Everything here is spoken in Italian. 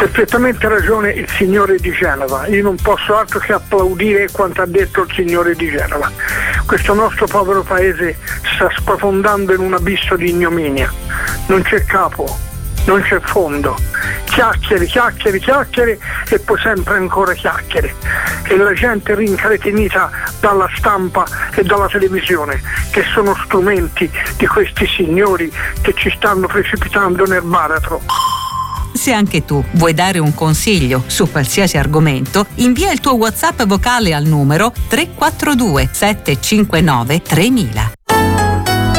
perfettamente ragione il signore di Genova, io non posso altro che applaudire quanto ha detto il signore di Genova. Questo nostro povero paese sta sprofondando in un abisso di ignominia, non c'è capo, non c'è fondo, chiacchiere e poi sempre ancora chiacchiere, e la gente rincretinita dalla stampa e dalla televisione, che sono strumenti di questi signori che ci stanno precipitando nel baratro. Se anche tu vuoi dare un consiglio su qualsiasi argomento, invia il tuo WhatsApp vocale al numero 342 759 3000.